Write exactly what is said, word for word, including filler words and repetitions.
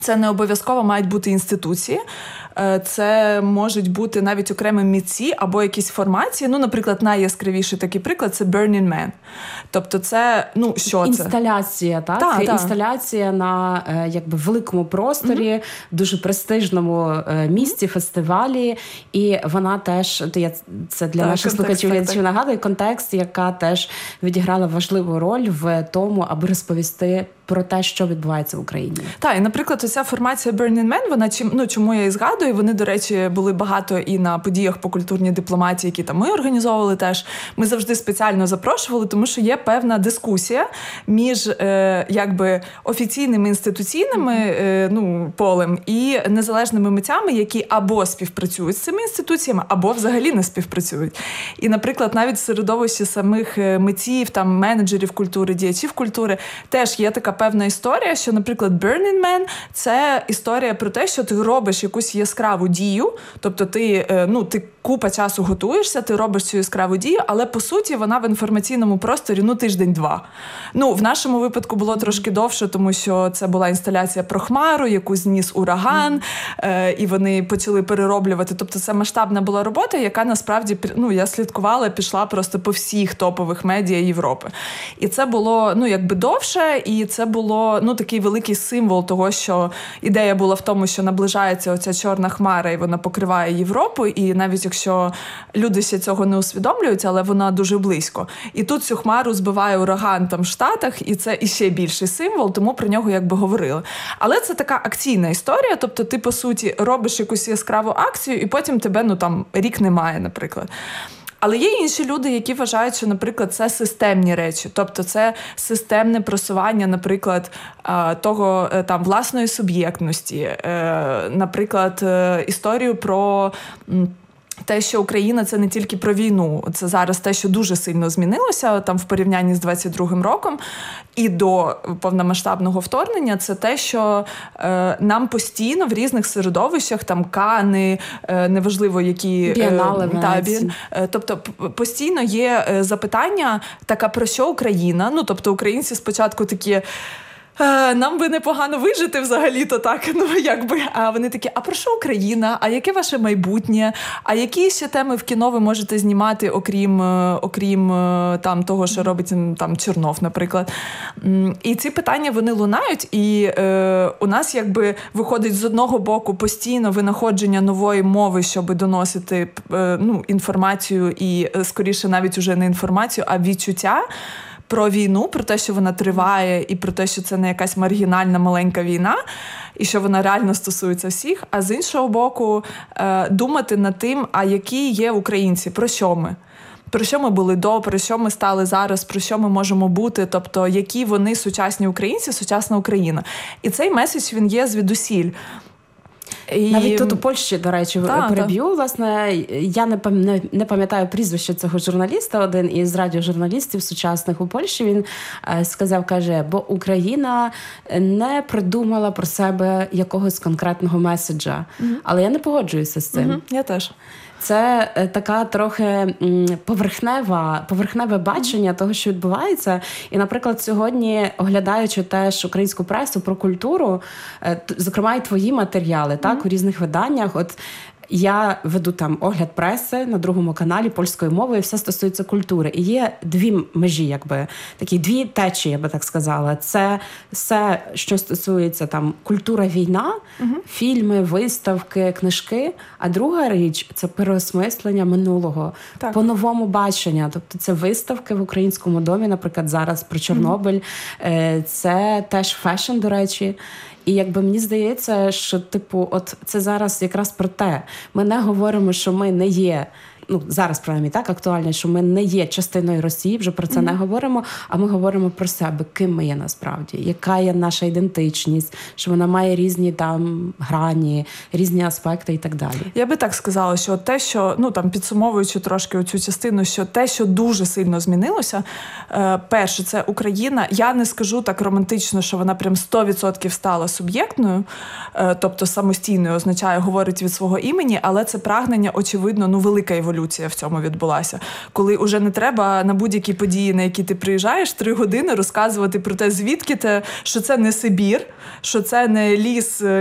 Це не обов'язково мають бути інституції, це можуть бути навіть окремі митці або якісь формації. Ну, наприклад, найяскравіший такий приклад – це Burning Man. Тобто це, ну, що це? Інсталяція, так? Та, це та. Інсталяція на, якби, великому просторі, mm-hmm. дуже престижному місці, фестивалі. І вона теж, я це для так, наших слухачів нагадую, контекст, яка теж відіграла важливу роль в тому, аби розповісти про те, що відбувається в Україні. Так, і, наприклад, оця формація Burning Man, вона, ну, чому я і згадую, вони, до речі, були багато і на подіях по культурній дипломатії, які там ми організовували теж. Ми завжди спеціально запрошували, тому що є певна дискусія між е, якби офіційними інституційними е, ну, полем і незалежними митцями, які або співпрацюють з цими інституціями, або взагалі не співпрацюють. І, наприклад, навіть в середовищі самих митців, там, менеджерів культури, діячів культури, теж є така певна історія, що, наприклад, Burning Man – це історія про те, що ти робиш якусь яскраву дію, тобто ти, ну, ти купа часу готуєшся, ти робиш цю яскраву дію, але, по суті, вона в інформаційному просторі, ну, тиждень-два. Ну, в нашому випадку було трошки довше, тому що це була інсталяція про Хмару, яку зніс ураган, mm. е, і вони почали перероблювати. Тобто це масштабна була робота, яка, насправді, ну, я слідкувала, пішла просто по всіх топових медіа Європи. І це було, ну, якби довше, і це було, ну, такий великий символ того, що ідея була в тому, що наближається оця чорна хмара, і вона покриває Європу, і навіть якщо люди ще цього не усвідомлюють, але вона дуже близько. І тут цю хмару збиває ураган там в Штатах, і це іще більший символ, тому про нього якби говорили. Але це така акційна історія, тобто ти, по суті, робиш якусь яскраву акцію, і потім тебе, ну, там, рік немає, наприклад. Але є інші люди, які вважають, що, наприклад, це системні речі. Тобто це системне просування, наприклад, того там власної суб'єктності. Наприклад, історію про те, що Україна – це не тільки про війну. Це зараз те, що дуже сильно змінилося там в порівнянні з двадцять другим роком і до повномасштабного вторгнення. Це те, що е, нам постійно в різних середовищах, там Кани, е, неважливо які... Бієнале, е, та, бі, е, тобто постійно є запитання, така про що Україна? Ну, тобто українці спочатку такі... Нам би непогано вижити взагалі-то так, ну якби, а вони такі, а про що Україна, а яке ваше майбутнє, а які ще теми в кіно ви можете знімати, окрім, окрім там того, що робить там Чернов, наприклад. І ці питання, вони лунають, і е, у нас якби виходить з одного боку постійно винаходження нової мови, щоб доносити е, ну, інформацію і, скоріше, навіть уже не інформацію, а відчуття про війну, про те, що вона триває, і про те, що це не якась маргінальна маленька війна, і що вона реально стосується всіх. А з іншого боку, думати над тим, а які є українці, про що ми? Про що ми були до, про що ми стали зараз, про що ми можемо бути, тобто які вони сучасні українці, сучасна Україна. І цей меседж, він є звідусіль. І... Навіть тут у Польщі, до речі, та, переб'ю, та. Власне, я не, пам... не пам'ятаю прізвище цього журналіста, один із радіожурналістів сучасних у Польщі, він е, сказав, каже, бо Україна не придумала про себе якогось конкретного меседжа. Угу. Але я не погоджуюся з цим. Угу, я теж. Це така трохи поверхнева, поверхневе бачення того, що відбувається. І, наприклад, сьогодні, оглядаючи теж українську пресу про культуру, зокрема і твої матеріали, так, mm-hmm. у різних виданнях, от я веду там огляд преси на другому каналі польською мовою, і все стосується культури. І є дві межі, якби, такі дві течії, я би так сказала. Це все, що стосується там культура-війна, угу. фільми, виставки, книжки. А друга річ – це переосмислення минулого, так. по-новому бачення. Тобто це виставки в Українському домі, наприклад, зараз про Чорнобиль. Угу. Це теж фешн, до речі. І якби мені здається, що типу, от це зараз якраз про те. Ми не говоримо, що ми не є, ну зараз принаймні так актуально, що ми не є частиною Росії, вже про це mm-hmm. не говоримо, а ми говоримо про себе, ким ми є насправді, яка є наша ідентичність, що вона має різні там грані, різні аспекти і так далі. Я би так сказала, що те, що, ну там підсумовуючи трошки оцю частину, що те, що дуже сильно змінилося, е, перше, це Україна, я не скажу так романтично, що вона прям сто відсотків стала суб'єктною, е, тобто самостійною означає, говорить від свого імені, але це прагнення, очевидно, ну велика еволюція. революція в цьому відбулася. Коли уже не треба на будь-які події, на які ти приїжджаєш, три години розказувати про те, звідки те, що це не Сибір, що це не ліс